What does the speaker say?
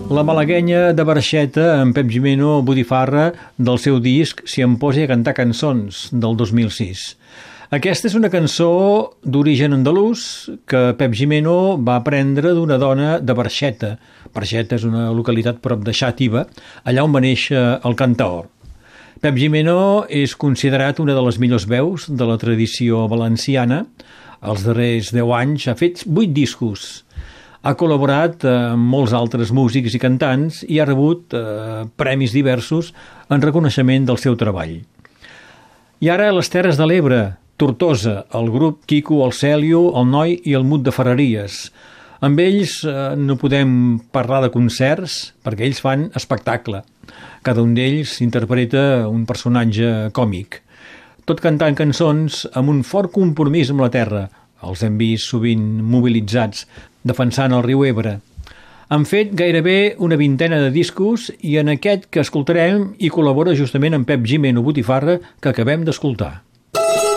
La malaguenya de Barxeta, en Pep Gimeno Botifarra, del seu disc Si em posi a cantar cançons, del 2006. Aquesta és una cançó d'origen andalús que Pep Gimeno va aprendre d'una dona de Barxeta. Barxeta és una localitat prop de Xàtiva, allà on va néixer el cantaor. Pep Gimeno és considerat una de les millors veus de la tradició valenciana. Els darrers 10 anys ha fet 8 discos. Ha col·laborat amb molts altres músics i cantants i ha rebut premis diversos en reconeixement del seu treball. I ara a les Terres de l'Ebre, Tortosa, el grup Quico, el Cèlio, el Noi i el Mut de Ferreries. Amb ells no podem parlar de concerts perquè ells fan espectacle. Cada un d'ells interpreta un personatge còmic. Tot cantant cançons amb un fort compromís amb la terra. Els hem vist sovint mobilitzats, defensant el riu Ebre. Han fet gairebé una vintena de discos i en aquest que escoltarem hi col·labora justament en Pep Gimeno Botifarra, que acabem d'escoltar.